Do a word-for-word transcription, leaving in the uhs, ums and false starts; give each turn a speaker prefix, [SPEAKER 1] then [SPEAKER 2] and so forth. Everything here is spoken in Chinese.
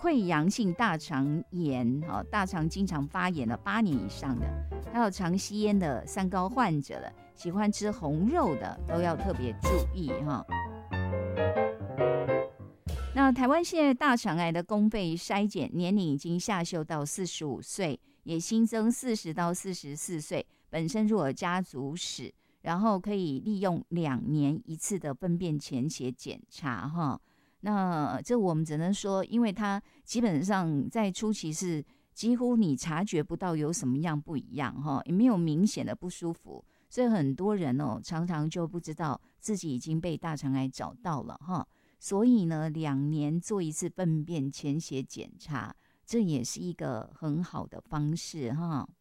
[SPEAKER 1] 溃疡性大肠炎，大肠经常发炎了八年以上的，还有常吸烟的三高患者了，喜欢吃红肉的都要特别注意哈。那台湾现在大肠癌的公费筛检年龄已经下修到四十五岁，也新增四十到四十四岁，本身如果家族史，然后可以利用两年一次的粪便潜血检查哈。那这我们只能说，因为它基本上在初期是几乎你察觉不到有什么样不一样哈，也没有明显的不舒服，所以很多人哦常常就不知道自己已经被大肠癌找到了哈。所以呢，两年做一次粪便潜血检查，这也是一个很好的方式哈。